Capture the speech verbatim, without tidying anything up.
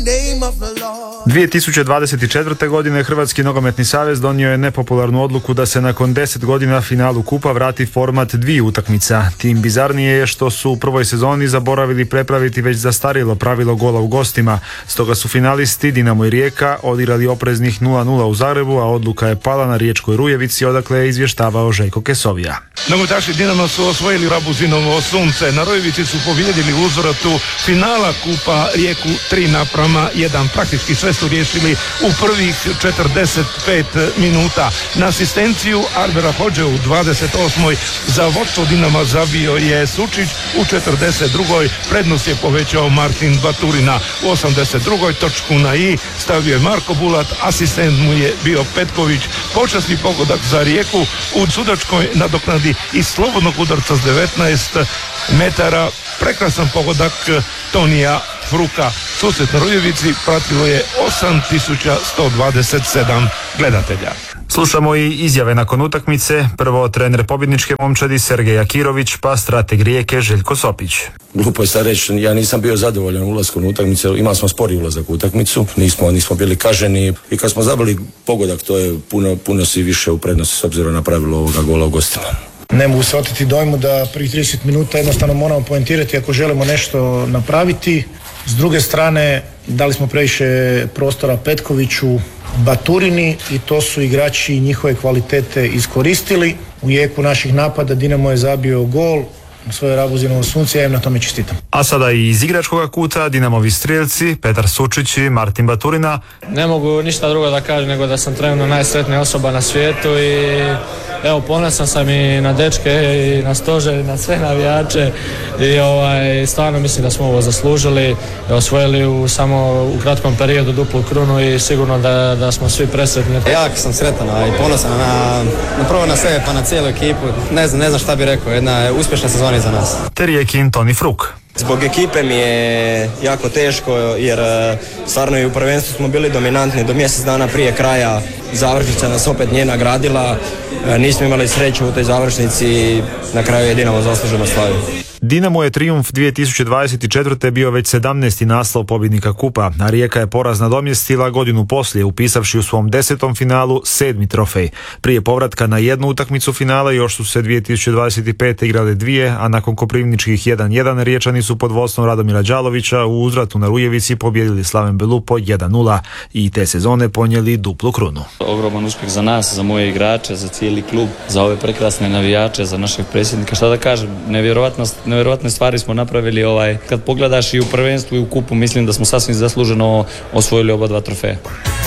dvije tisuće dvadeset četvrte. godine Hrvatski nogometni savez donio je nepopularnu odluku da se nakon deset godina finalu kupa vrati format dviju utakmica. Tim bizarnije je što su u prvoj sezoni zaboravili prepraviti već zastarjelo pravilo gola u gostima. Stoga su finalisti Dinamo i Rijeka odigrali opreznih nula nula u Zagrebu, a odluka je pala na riječkoj Rujevici, odakle je izvještavao Željko Kesovija. Nogometaši Dinama su osvojili Rabuzinovo sunce. Na Rujevici su pobijedili u uzvratu finala kupa Rijeku tri naprama jedan. Praktički sve su riješili u prvih četrdeset pet minuta. Na asistenciju Arbera Hodže u dvadeset osmoj za vodstvo Dinama zabio je Sučić. U četrdeset drugoj prednost je povećao Martin Baturina. U osamdeset drugoj točku na i stavio je Marko Bulat, asistent mu je bio Petković. Počasni pogodak za Rijeku u sudačkoj nadoknadi iz slobodnog udarca s devetnaest metara. Prekrasan pogodak Tonija Fruka. Susret na Rujevici pratilo je osam tisuća sto dvadeset sedam gledatelja. Slušamo i izjave nakon utakmice. Prvo trener pobjedničke momčadi Sergej Akirović, pa strateg Rijeke Željko Sopić. Glupo je sad reći, ja nisam bio zadovoljan ulaskom u utakmicu, imali smo spori ulazak u utakmicu, nismo, nismo bili kaženi i kad smo zabili pogodak, to je puno, puno si više u prednosti s obzirom na pravilo ovoga gola u gostima. Ne mogu se oteti dojmu da prvih trideset minuta jednostavno moramo poentirati ako želimo nešto napraviti. S druge strane, dali smo previše prostora Petkoviću, Baturini i to su igrači njihove kvalitete iskoristili. U jeku naših napada Dinamo je zabio gol na svoje Rabuzinovo sunce, ja im na tome čestitam. A sada i iz igračkog kuta Dinamovi strijelci Petar Sučić i Martin Baturina. Ne mogu ništa drugo da kažem nego da sam trenutno najsretnija osoba na svijetu i evo ponosan sam i na dečke i na stožer i na sve navijače i ovaj, stvarno mislim da smo ovo zaslužili, osvojili u samo u kratkom periodu duplu krunu i sigurno da, da smo svi presretni. Jak sam sretan i ponosan na, na prvo na sebe pa na cijelu ekipu. Ne znam, ne znam šta bih rekao, jedna uspješna sezona iza nas. Te Rijekin Toni Fruk. Zbog ekipe mi je jako teško jer stvarno i u prvenstvu smo bili dominantni do mjesec dana prije kraja. Završnica nas opet nije nagradila, nismo imali sreću u toj završnici i na kraju je Dinamo zasluženo slavio. Dinamo je trijumf dvije tisuće dvadeset četvrte. bio već sedamnaesti naslov pobjednika kupa, a Rijeka je poraz nadomjestila godinu poslije, upisavši u svom desetom finalu sedmi trofej. Prije povratka na jednu utakmicu finala još su se dvije tisuće dvadeset pete. igrale dvije, a nakon koprivničkih jedan jedan Riječani su pod vodstvom Radomira Đalovića u uzvratu na Rujevici pobijedili Slaven Belupo jedan nula i te sezone ponijeli duplu krunu. Ogroman uspjeh za nas, za moje igrače, za cijeli klub, za ove prekrasne navijače, za našeg predsjednika. Šta da kažem, nevjerovatnost nevjerojatne stvari smo napravili. Ovaj, kad pogledaš i u prvenstvu i u kupu, mislim da smo sasvim zasluženo osvojili oba dva trofeja.